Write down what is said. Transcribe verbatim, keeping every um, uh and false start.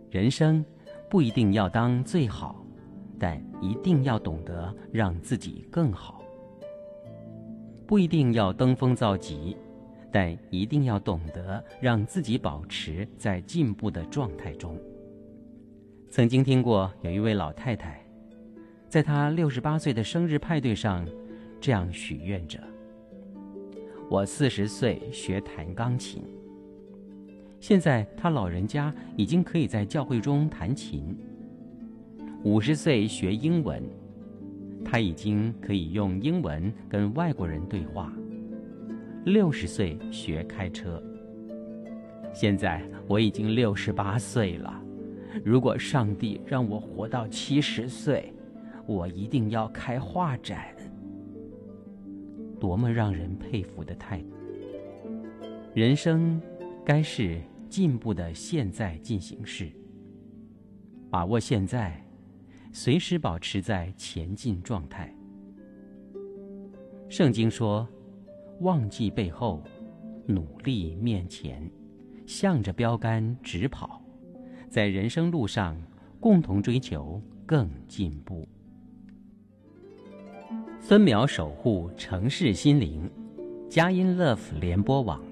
人生不一定要当最好，但一定要懂得让自己更好。不一定要登峰造极，但一定要懂得让自己保持在进步的状态中。曾经听过有一位老太太，在她六十八岁的生日派对上这样许愿着：我四十岁学弹钢琴，现在她老人家已经可以在教会中弹琴；五十岁学英文，她已经可以用英文跟外国人对话；六十岁学开车，现在我已经六十八岁了。如果上帝让我活到七十岁，我一定要开画展。多么让人佩服的态度！人生该是进步的现在进行式，把握现在，随时保持在前进状态。圣经说，忘记背后，努力面前，向着标杆直跑，在人生路上共同追求更进步。分秒守护城市心灵，佳音 Love 联播网。